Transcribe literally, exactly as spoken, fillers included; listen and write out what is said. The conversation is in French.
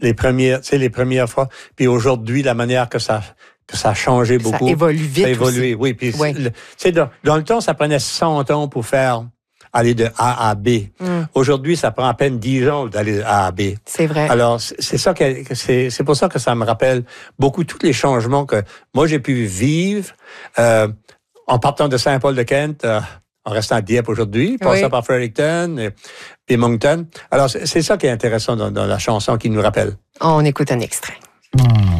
les premières, tu sais, les premières fois. Puis aujourd'hui, la manière que ça, que ça a changé beaucoup. Ça évolue vite. Ça a évolué, aussi. oui. Puis, oui. tu sais, dans, dans le temps, ça prenait cent ans pour faire aller de A à B. Mm. Aujourd'hui, ça prend à peine dix ans d'aller de A à B. C'est vrai. Alors, c'est ça que, c'est, c'est pour ça que ça me rappelle beaucoup tous les changements que moi, j'ai pu vivre, euh, en partant de Saint-Paul-de-Kent, euh, en restant à Dieppe aujourd'hui, passant oui. par Fredericton et, et Moncton. Alors, c'est, c'est ça qui est intéressant dans, dans la chanson qui nous rappelle. On écoute un extrait.